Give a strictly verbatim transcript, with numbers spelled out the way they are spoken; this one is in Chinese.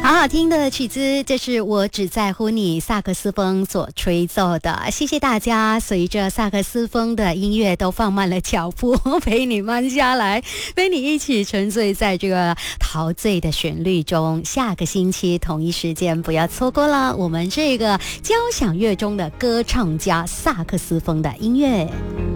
好好听的曲子，这是我只在乎你萨克斯风所吹奏的。谢谢大家，随着萨克斯风的音乐都放慢了脚步，陪你慢下来，陪你一起沉醉在这个陶醉的旋律中。下个星期同一时间不要错过了，我们这个交响乐中的歌唱家萨克斯风的音乐。